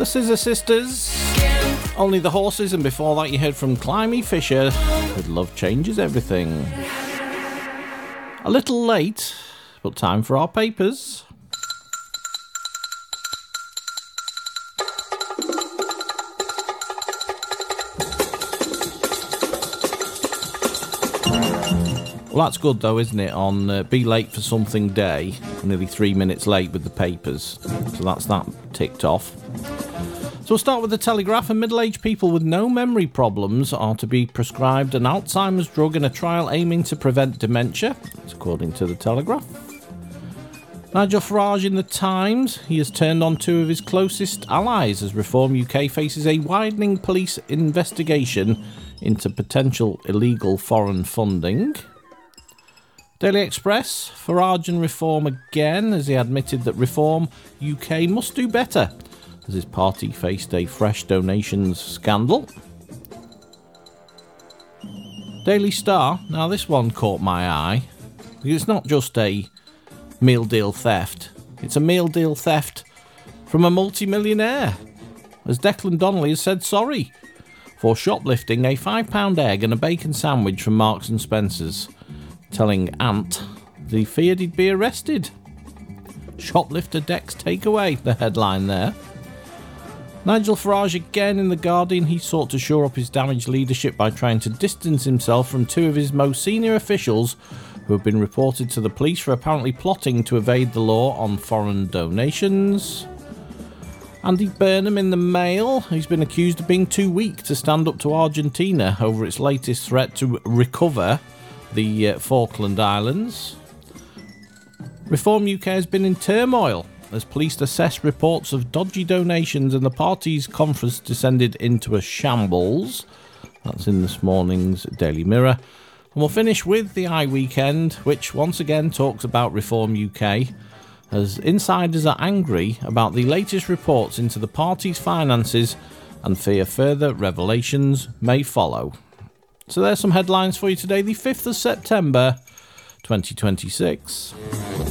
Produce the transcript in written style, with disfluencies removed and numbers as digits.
The Scissor Sisters, Only the Horses, and before that you heard from Climby Fisher with Love Changes Everything. A little late, but time for our papers. Well, that's good though, isn't it, on Be Late for Something Day, nearly 3 minutes late with the papers. So that's that ticked off. So we'll start with the Telegraph. And middle-aged people with no memory problems are to be prescribed an Alzheimer's drug in a trial aiming to prevent dementia. That's according to the Telegraph. Nigel Farage in the Times. He has turned on two of his closest allies as Reform UK faces a widening police investigation into potential illegal foreign funding. Daily Express. Farage and Reform again, as he admitted that Reform UK must do better as his party faced a fresh donations scandal. Daily Star. Now this one caught my eye. It's not just a meal deal theft. It's a meal deal theft from a multi-millionaire, as Declan Donnelly has said sorry for shoplifting a £5 egg and a bacon sandwich from Marks and Spencer's, telling Ant that he feared he'd be arrested. Shoplifter decks takeaway, the headline there. Nigel Farage again in The Guardian. He sought to shore up his damaged leadership by trying to distance himself from two of his most senior officials who have been reported to the police for apparently plotting to evade the law on foreign donations. Andy Burnham in the Mail. He's been accused of being too weak to stand up to Argentina over its latest threat to recover the Falkland Islands. Reform UK has been in turmoil as police assess reports of dodgy donations and the party's conference descended into a shambles. That's in this morning's Daily Mirror. And we'll finish with the iWeekend, which once again talks about Reform UK, as insiders are angry about the latest reports into the party's finances and fear further revelations may follow. So there's some headlines for you today, the 5th of September 2026.